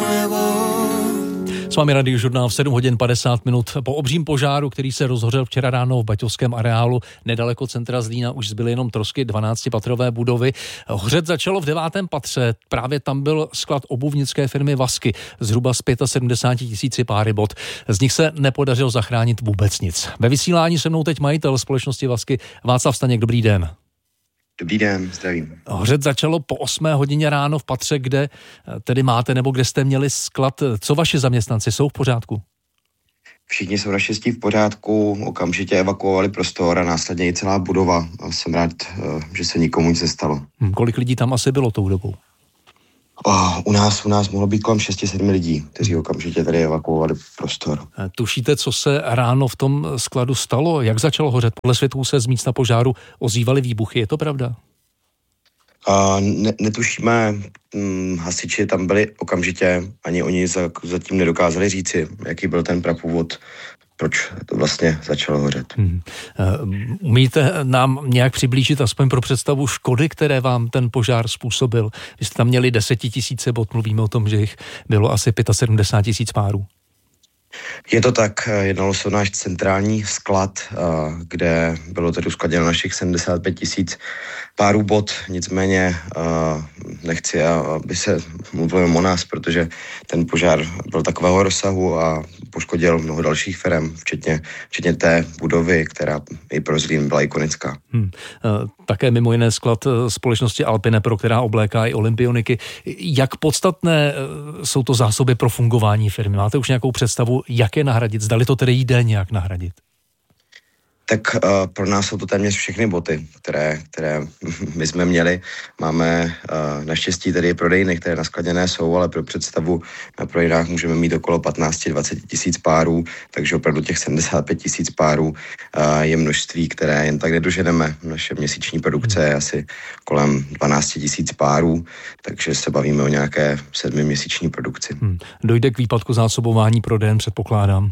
S vámi Radiožurnál v 7 hodin 50 minut. Po obřím požáru, který se rozhořel včera ráno v baťovském areálu nedaleko centra Zlína, už zbyly jenom trosky 12patrové budovy. Hořet začalo v 9. patře. Právě tam byl sklad obuvnické firmy Vasky, zhruba z 75 000 páry bot. Z nich se nepodařilo zachránit vůbec nic. Ve vysílání se mnou teď majitel společnosti Vasky Václav Staněk. Dobrý den. Dobrý den, zdravím. Hořet začalo po 8 hodině ráno v patře, kde tedy máte nebo kde jste měli sklad. Co vaši zaměstnanci, jsou v pořádku? Všichni jsou naštěstí v pořádku, okamžitě evakuovali prostor a následně i celá budova. A jsem rád, že se nikomu nic nestalo. Kolik lidí tam asi bylo tou dobou? U nás mohlo být kolem 6-7 lidí, kteří okamžitě tady evakuovali prostor. Tušíte, co se ráno v tom skladu stalo? Jak začalo hořet? Podle svědků se z místa požáru ozývaly výbuchy, je to pravda? Netušíme, hasiči tam byli okamžitě, ani oni zatím nedokázali říci, jaký byl ten prapůvod, proč to vlastně začalo hořet. Umíte nám nějak přiblížit aspoň pro představu škody, které vám ten požár způsobil? Vy jste tam měli 10 000 bot, mluvíme o tom, že jich bylo asi 75 000 párů. Je to tak, jednalo se o náš centrální sklad, kde bylo tedy uskladněno našich 75 000 párů bot, nicméně nechci, aby se mluvilo o nás, protože ten požár byl takového rozsahu a poškodil mnoho dalších firem, včetně té budovy, která i pro Zlín byla ikonická. Také mimo jiné sklad společnosti Alpinepro, která obléká i olympioniky. Jak podstatné jsou to zásoby pro fungování firmy? Máte už nějakou představu, jak je nahradit? Zdali to tedy jde nějak nahradit? Tak pro nás jsou to téměř všechny boty, které my jsme měli. Máme naštěstí tedy prodejny, které naskladněné jsou, ale pro představu na prodejnách můžeme mít okolo 15-20 000 párů, takže opravdu těch 75 000 párů je množství, které jen tak nedoženeme. Naše měsíční produkce je asi kolem 12 000 párů, takže se bavíme o nějaké 7měsíční produkci. Dojde k výpadku zásobování prodejen, předpokládám.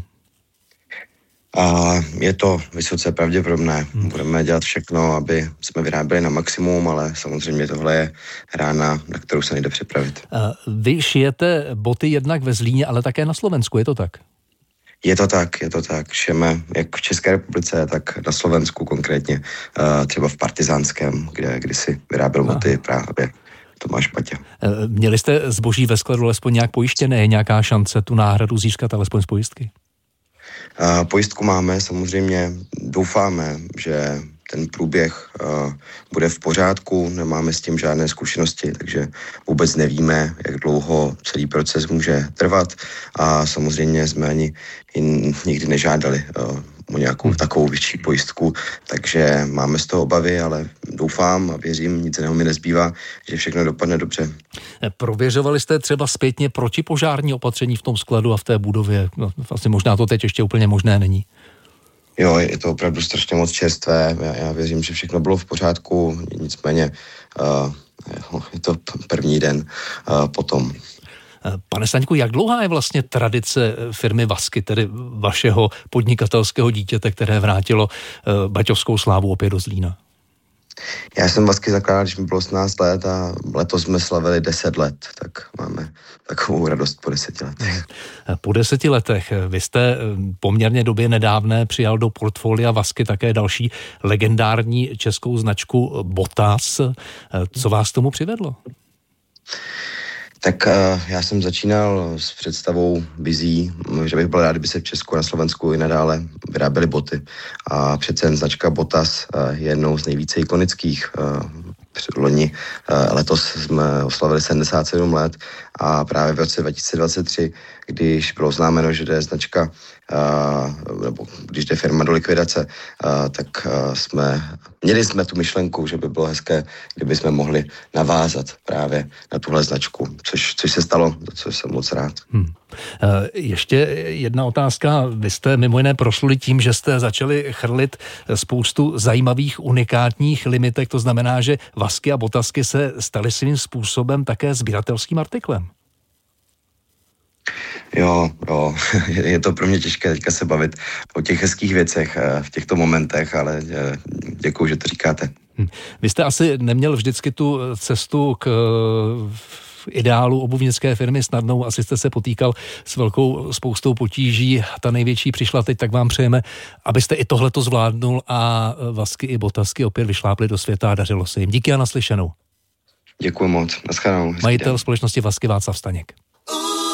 A je to vysoce pravděpodobné. Budeme dělat všechno, aby jsme vyráběli na maximum, ale samozřejmě tohle je rána, na kterou se nejde připravit. Vy šijete boty jednak ve Zlíně, ale také na Slovensku, je to tak? Je to tak. Šijeme jak v České republice, tak na Slovensku konkrétně, třeba v Partizánském, kde kdysi vyráběl boty právě Tomáš Paťa. Měli jste zboží ve skladu alespoň nějak pojištěné? Je nějaká šance tu náhradu získat alespoň z pojistky? Pojistku máme, samozřejmě doufáme, že ten průběh bude v pořádku, nemáme s tím žádné zkušenosti, takže vůbec nevíme, jak dlouho celý proces může trvat a samozřejmě jsme ani nikdy nežádali o nějakou takovou větší pojistku, takže máme z toho obavy, ale doufám a věřím, nic jiného mi nezbývá, že všechno dopadne dobře. Prověřovali jste třeba zpětně protipožární opatření v tom skladu a v té budově? No, vlastně možná to teď ještě úplně možné není. Jo, je to opravdu strašně moc čerstvé. Já věřím, že všechno bylo v pořádku, nicméně je to první den potom. Pane Staňku, jak dlouhá je vlastně tradice firmy Vasky, tedy vašeho podnikatelského dítěte, které vrátilo baťovskou slávu opět do Zlína? Já jsem Vasky zakládal, když mi bylo 18 let a letos jsme slavili 10 let, tak máme takovou radost po 10 letech. Po 10 letech vy jste poměrně době nedávné přijal do portfolia Vasky také další legendární českou značku Botas. Co vás tomu přivedlo? Tak já jsem začínal s představou vizí, že bych byl rád, kdyby se v Česku a na Slovensku i nadále vyráběly boty. A přece jen značka Botas je jednou z nejvíce ikonických. Loni letos jsme oslavili 77 let a právě v roce 2023, když bylo oznámeno, že jde značka, nebo když jde firma do likvidace, tak měli jsme tu myšlenku, že by bylo hezké, kdyby jsme mohli navázat právě na tuhle značku, což se stalo, za co jsem moc rád. Ještě jedna otázka. Vy jste mimo jiné prosluli tím, že jste začali chrlit spoustu zajímavých unikátních limitek, to znamená, že Vasky a Botasky se staly svým způsobem také sběratelským artiklem. Jo, je to pro mě těžké teďka se bavit o těch hezkých věcech v těchto momentech, ale děkuju, že to říkáte. Vy jste asi neměl vždycky tu cestu ideálu obuvnické firmy snadnou, asi jste se potýkal s velkou spoustou potíží. Ta největší přišla teď, tak vám přejeme, abyste i tohleto zvládnul a Vasky i Bottasky opět vyšlápli do světa a dařilo se jim. Díky a naslyšenou. Děkuji moc. Naschledanou. Majitel společnosti Vasky Václav Staněk.